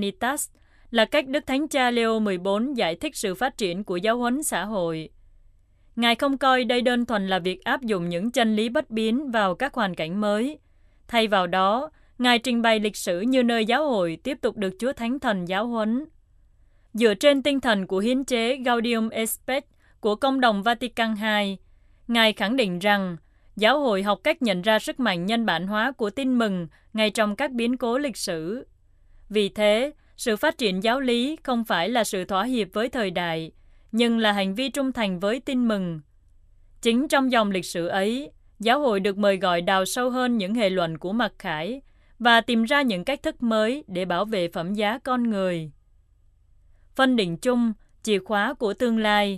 Humanitas là cách Đức Thánh Cha Leo 14 giải thích sự phát triển của giáo huấn xã hội. Ngài không coi đây đơn thuần là việc áp dụng những chân lý bất biến vào các hoàn cảnh mới. Thay vào đó, Ngài trình bày lịch sử như nơi giáo hội tiếp tục được Chúa Thánh Thần giáo huấn. Dựa trên tinh thần của hiến chế Gaudium et Spes của Công đồng Vatican II, Ngài khẳng định rằng giáo hội học cách nhận ra sức mạnh nhân bản hóa của tin mừng ngay trong các biến cố lịch sử. Vì thế, sự phát triển giáo lý không phải là sự thỏa hiệp với thời đại, nhưng là hành vi trung thành với tin mừng. Chính trong dòng lịch sử ấy, giáo hội được mời gọi đào sâu hơn những hệ luận của mặc khải và tìm ra những cách thức mới để bảo vệ phẩm giá con người. Phân định chung, chìa khóa của tương lai.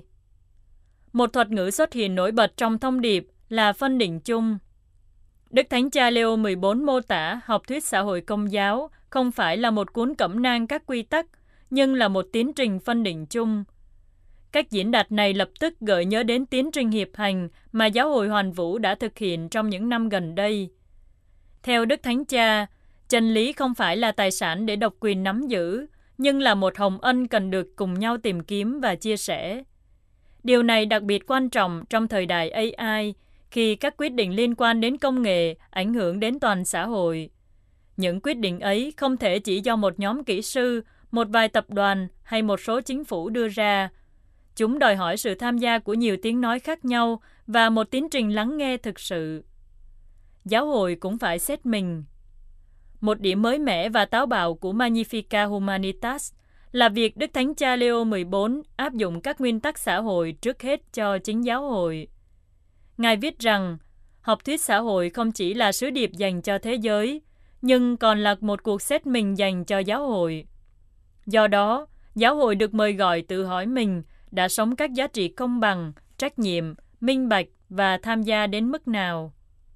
Một thuật ngữ xuất hiện nổi bật trong thông điệp là phân định chung. Đức Thánh Cha Leo 14 mô tả học thuyết xã hội công giáo không phải là một cuốn cẩm nang các quy tắc, nhưng là một tiến trình phân định chung. Cách diễn đạt này lập tức gợi nhớ đến tiến trình hiệp hành mà giáo hội Hoàn Vũ đã thực hiện trong những năm gần đây. Theo Đức Thánh Cha, chân lý không phải là tài sản để độc quyền nắm giữ, nhưng là một hồng ân cần được cùng nhau tìm kiếm và chia sẻ. Điều này đặc biệt quan trọng trong thời đại AI, khi các quyết định liên quan đến công nghệ ảnh hưởng đến toàn xã hội. Những quyết định ấy không thể chỉ do một nhóm kỹ sư, một vài tập đoàn hay một số chính phủ đưa ra. Chúng đòi hỏi sự tham gia của nhiều tiếng nói khác nhau và một tiến trình lắng nghe thực sự. Giáo hội cũng phải xét mình. Một điểm mới mẻ và táo bạo của Magnificat Humanitas là việc Đức Thánh Cha Leo 14 áp dụng các nguyên tắc xã hội trước hết cho chính giáo hội. Ngài viết rằng, học thuyết xã hội không chỉ là sứ điệp dành cho thế giới, nhưng còn là một cuộc xét mình dành cho giáo hội. Do đó, giáo hội được mời gọi tự hỏi mình đã sống các giá trị công bằng, trách nhiệm, minh bạch và tham gia đến mức nào.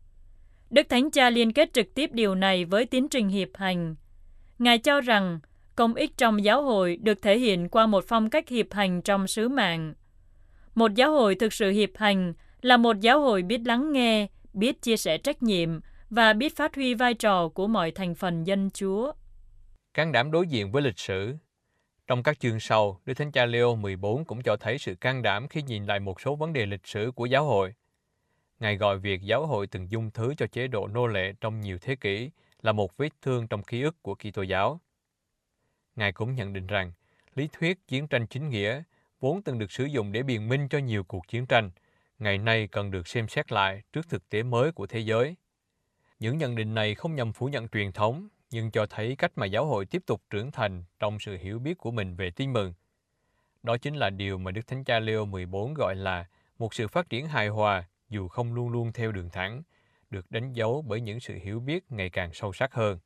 Đức Thánh Cha liên kết trực tiếp điều này với tiến trình hiệp hành. Ngài cho rằng, công ích trong giáo hội được thể hiện qua một phong cách hiệp hành trong sứ mạng. Một giáo hội thực sự hiệp hành là một giáo hội biết lắng nghe, biết chia sẻ trách nhiệm và biết phát huy vai trò của mọi thành phần dân Chúa. Can đảm đối diện với lịch sử. Trong các chương sau, Đức Thánh Cha Leo 14 cũng cho thấy sự can đảm khi nhìn lại một số vấn đề lịch sử của giáo hội. Ngài gọi việc giáo hội từng dung thứ cho chế độ nô lệ trong nhiều thế kỷ là một vết thương trong ký ức của Kitô giáo. Ngài cũng nhận định rằng, lý thuyết chiến tranh chính nghĩa, vốn từng được sử dụng để biện minh cho nhiều cuộc chiến tranh, ngày nay cần được xem xét lại trước thực tế mới của thế giới. Những nhận định này không nhằm phủ nhận truyền thống, nhưng cho thấy cách mà giáo hội tiếp tục trưởng thành trong sự hiểu biết của mình về tin mừng. Đó chính là điều mà Đức Thánh Cha Leo 14 gọi là một sự phát triển hài hòa, dù không luôn luôn theo đường thẳng, được đánh dấu bởi những sự hiểu biết ngày càng sâu sắc hơn.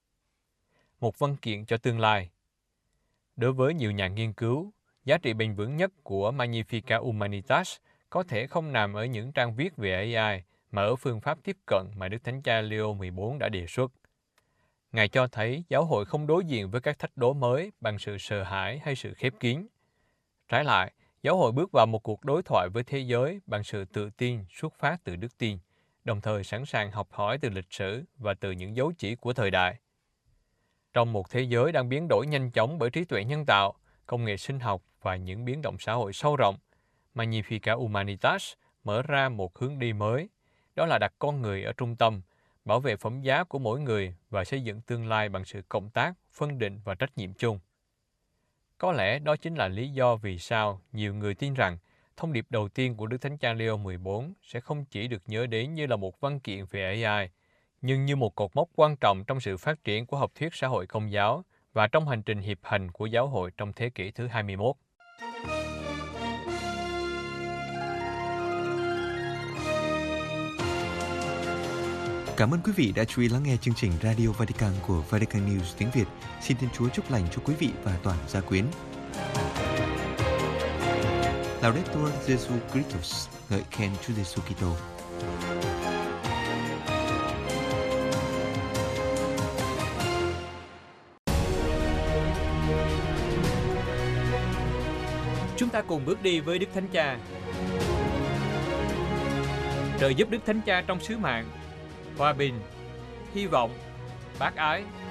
Một văn kiện cho tương lai. Đối với nhiều nhà nghiên cứu, giá trị bền vững nhất của Magnificat Humanitas có thể không nằm ở những trang viết về AI, mà ở phương pháp tiếp cận mà Đức Thánh Cha Leo 14 đã đề xuất. Ngài cho thấy giáo hội không đối diện với các thách đố mới bằng sự sợ hãi hay sự khép kín. Trái lại, giáo hội bước vào một cuộc đối thoại với thế giới bằng sự tự tin xuất phát từ đức tin, đồng thời sẵn sàng học hỏi từ lịch sử và từ những dấu chỉ của thời đại. Trong một thế giới đang biến đổi nhanh chóng bởi trí tuệ nhân tạo, công nghệ sinh học và những biến động xã hội sâu rộng, Magnificat Humanitas mở ra một hướng đi mới, đó là đặt con người ở trung tâm, bảo vệ phẩm giá của mỗi người và xây dựng tương lai bằng sự cộng tác, phân định và trách nhiệm chung. Có lẽ đó chính là lý do vì sao nhiều người tin rằng thông điệp đầu tiên của Đức Thánh Cha Leo 14 sẽ không chỉ được nhớ đến như là một văn kiện về AI, nhưng như một cột mốc quan trọng trong sự phát triển của học thuyết xã hội công giáo và trong hành trình hiệp hành của giáo hội trong thế kỷ thứ 21. Cảm ơn quý vị đã chú ý lắng nghe chương trình Radio Vatican của Vatican News tiếng Việt. Xin Thiên Chúa chúc lành cho quý vị và toàn gia quyến. Laudetur Jesu Christus, ngợi khen Chúa Giêsu Kitô. Chúng ta cùng bước đi với Đức Thánh Cha. Trợ giúp Đức Thánh Cha trong sứ mạng, hòa bình, hy vọng, bác ái,